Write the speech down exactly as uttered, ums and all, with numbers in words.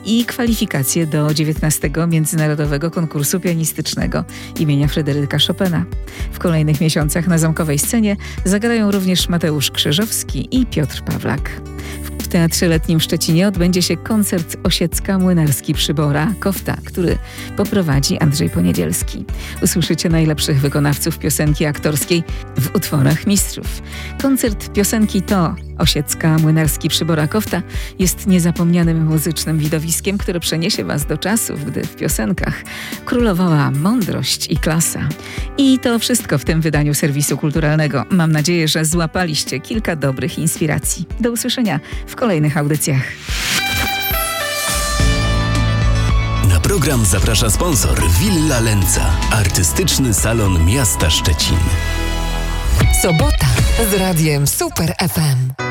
i kwalifikacje do dziewiętnastego Międzynarodowego Konkursu Pianistycznego imienia Fryderyka Chopina. W kolejnych miesiącach na zamkowej scenie zagrają również Mateusz Krzyżowski i Piotr Pawlak. W Teatrze Letnim w Szczecinie odbędzie się koncert Osiecka Młynarski Przybora Kofta, który poprowadzi Andrzej Poniedzielski. Usłyszycie najlepszych wykonawców piosenki aktorskiej w utworach mistrzów. Koncert piosenki To Osiecka Młynarski Przybora Kofta jest niezapomnianym muzycznym widowiskiem, które przeniesie Was do czasów, gdy w piosenkach królowała mądrość i klasa. I to wszystko w tym wydaniu serwisu kulturalnego. Mam nadzieję, że złapaliście kilka dobrych inspiracji. Do usłyszenia w kolejnych audycjach. Na program zaprasza sponsor Villa Lenca, artystyczny salon miasta Szczecin. Sobota z radiem Super F M.